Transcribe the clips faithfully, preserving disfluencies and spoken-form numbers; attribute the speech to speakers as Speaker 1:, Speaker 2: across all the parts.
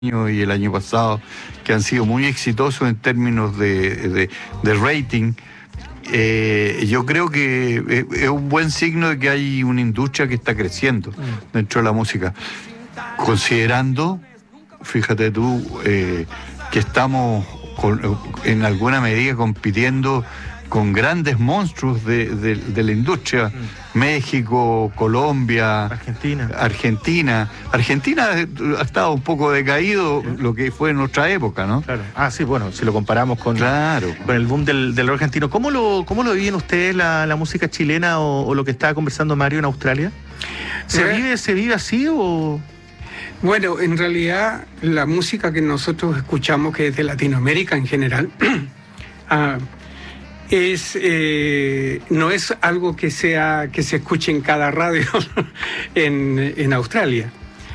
Speaker 1: y el año pasado, que han sido muy exitosos en términos de, de, de rating. Eh, yo creo que es un buen signo de que hay una industria que está creciendo dentro de la música, considerando, fíjate tú, eh, que estamos con, en alguna medida compitiendo con grandes monstruos de, de, de la industria. Mm. México, Colombia,
Speaker 2: Argentina.
Speaker 1: Argentina. Argentina ha estado un poco decaído, ¿sí?, lo que fue en nuestra época, ¿no?
Speaker 2: Claro. Ah, sí, bueno, si lo comparamos con,
Speaker 1: claro,
Speaker 2: con el boom del, del rock argentino. ¿Cómo lo, cómo lo viven ustedes la, la música chilena o, o lo que estaba conversando Mario en Australia? ¿Se
Speaker 3: bueno,
Speaker 2: vive, se vive así o...?
Speaker 3: Bueno, en realidad la música que nosotros escuchamos, que es de Latinoamérica en general, ah, es eh, no es algo que sea que se escuche en cada radio en, en Australia.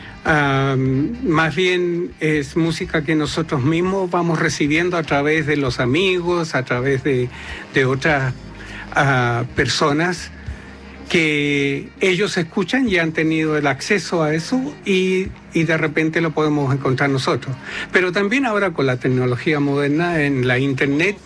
Speaker 3: Um, más bien es música que nosotros mismos vamos recibiendo a través de los amigos, a través de, de otras uh, personas que ellos escuchan y han tenido el acceso a eso y, y de repente lo podemos encontrar nosotros. Pero también ahora con la tecnología moderna en la internet,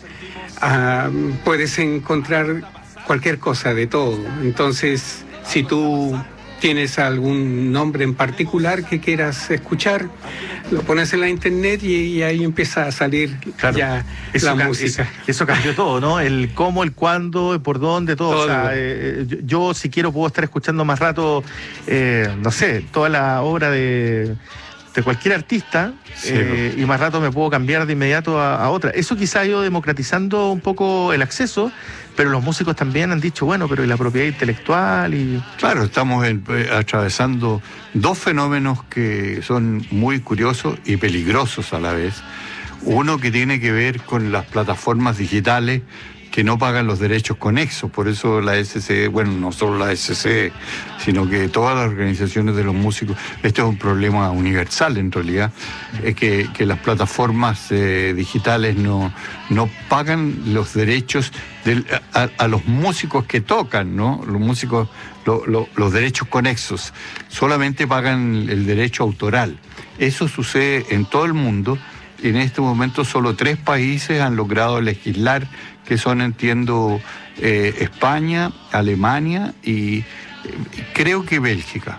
Speaker 3: Uh, puedes encontrar cualquier cosa de todo. Entonces, si tú tienes algún nombre en particular que quieras escuchar, lo pones en la internet y, y ahí empieza a salir, claro, ya
Speaker 2: eso
Speaker 3: la
Speaker 2: ca-
Speaker 3: música.
Speaker 2: Eso, eso cambió todo, ¿no? El cómo, el cuándo, el por dónde, todo. todo. O sea, eh, yo, yo si quiero puedo estar escuchando más rato, eh, no sé, toda la obra de... de cualquier artista, sí, eh, y más rato me puedo cambiar de inmediato a, a otra. Eso quizá ha ido democratizando un poco el acceso, pero los músicos también han dicho, bueno, pero ¿y la propiedad intelectual? Y
Speaker 1: claro, estamos en, eh, atravesando dos fenómenos que son muy curiosos y peligrosos a la vez. Uno que tiene que ver con las plataformas digitales que no pagan los derechos conexos, por eso la S C, bueno, no solo la S C, sino que todas las organizaciones de los músicos, este es un problema universal en realidad, es que, que las plataformas eh, digitales no, no pagan los derechos del, a, a los músicos que tocan, ¿no? Los músicos, lo, lo, los derechos conexos, solamente pagan el derecho autoral. Eso sucede en todo el mundo. En este momento solo tres países han logrado legislar, que son, entiendo, eh, España, Alemania y eh, creo que Bélgica.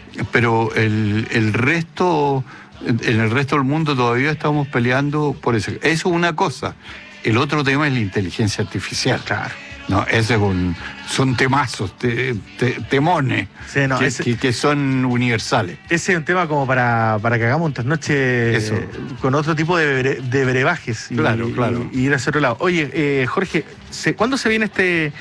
Speaker 1: Pero el, el resto, en el resto del mundo todavía estamos peleando por eso. Eso es una cosa. El otro tema es la inteligencia artificial.
Speaker 2: Claro.
Speaker 1: No, ese es un, son temazos, te, te, temones,
Speaker 2: sí, no,
Speaker 1: que,
Speaker 2: ese,
Speaker 1: que, que son universales.
Speaker 2: Ese es un tema como para, para que hagamos un trasnoche
Speaker 1: Eso,
Speaker 2: con otro tipo de, bre, de brebajes.
Speaker 1: Claro,
Speaker 2: y,
Speaker 1: claro.
Speaker 2: Y, y ir hacia otro lado. Oye, eh, Jorge, se, ¿cuándo se viene este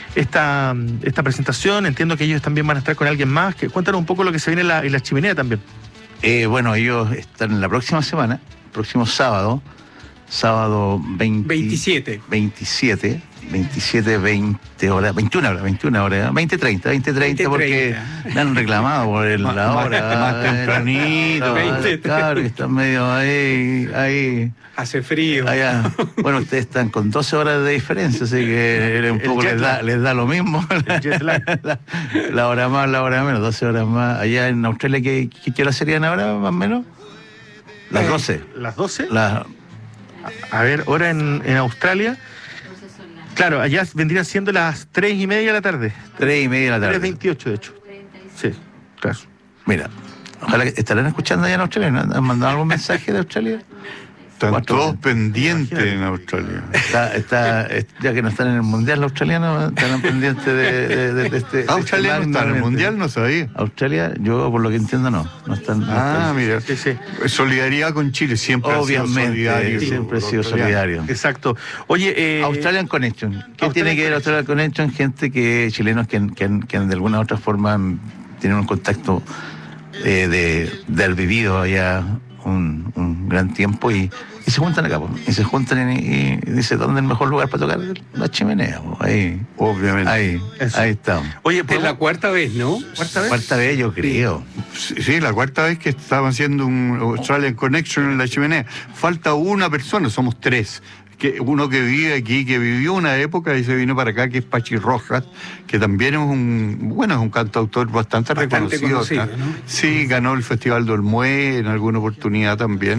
Speaker 2: esta, esta presentación? Entiendo que ellos también van a estar con alguien más. Que, cuéntanos un poco lo que se viene en la, en la Chimenea también.
Speaker 4: Eh, bueno, ellos están la próxima semana, próximo sábado, sábado veinte,
Speaker 3: veintisiete.
Speaker 4: veintisiete, veintisiete, veinte horas, veintiuna horas, veintiuna horas, veinte treinta, veinte treinta, porque me han reclamado por el,
Speaker 1: más,
Speaker 4: la hora.
Speaker 1: Más, más tempranito.
Speaker 4: Claro, que están medio ahí, ahí.
Speaker 3: Hace frío.
Speaker 4: Allá. Bueno, ustedes están con doce horas de diferencia, así que un poco les da, les da lo mismo. la, la hora más, la hora menos, doce horas más. Allá en Australia, ¿qué, qué hora serían ahora, más o menos? Las doce.
Speaker 2: ¿Las doce?
Speaker 4: La...
Speaker 2: A ver, hora en, en Australia. Claro, allá vendrían siendo las tres y media de la tarde.
Speaker 4: Tres y media de la tarde.
Speaker 2: Tres veintiocho, de hecho. Sí, claro.
Speaker 4: Mira, ojalá que estarán escuchando allá en Australia, ¿no? ¿Han mandado algún mensaje de Australia?
Speaker 1: Están
Speaker 4: Cuatro,
Speaker 1: todos pendientes
Speaker 2: imagínate.
Speaker 1: en Australia.
Speaker 4: Está, está, ya que no están en el Mundial los australianos, están pendientes de, de, de, de este...
Speaker 1: Australia no está en el Mundial, no sabía.
Speaker 4: Australia, yo por lo que entiendo no. No están. No
Speaker 1: Ah,
Speaker 4: están.
Speaker 1: mira.
Speaker 2: Sí, sí.
Speaker 1: Solidaridad con Chile, siempre
Speaker 4: Obviamente,
Speaker 1: ha sido solidario.
Speaker 4: siempre ha sido solidario.
Speaker 2: Exacto. Oye, eh,
Speaker 4: Australian Connection. ¿Qué
Speaker 2: Australian
Speaker 4: tiene que ver
Speaker 2: Connection.
Speaker 4: Australian Connection? Gente que, chilenos que, que, que de alguna u otra forma tienen un contacto eh, de, de haber vivido allá un, un gran tiempo y, y se juntan acá, po. y se juntan y, y dice, ¿dónde es el mejor lugar para tocar? La Chimenea, po. Ahí,
Speaker 1: Obviamente.
Speaker 4: ahí,
Speaker 2: Eso.
Speaker 4: ahí estamos.
Speaker 2: oye,
Speaker 3: Es la cuarta vez, ¿no?
Speaker 2: ¿cuarta vez?
Speaker 4: Cuarta vez, yo creo.
Speaker 1: Sí, sí, la cuarta vez que estaban haciendo un Australian Connection en la Chimenea. Falta una persona, somos tres, que uno que vive aquí, que vivió una época y se vino para acá, que es Pachi Rojas, que también es un, bueno, es un cantautor bastante,
Speaker 3: Bastante
Speaker 1: reconocido.
Speaker 3: conocido,
Speaker 1: acá.
Speaker 3: ¿no?
Speaker 1: Sí, ganó el Festival de Olmué en alguna oportunidad también.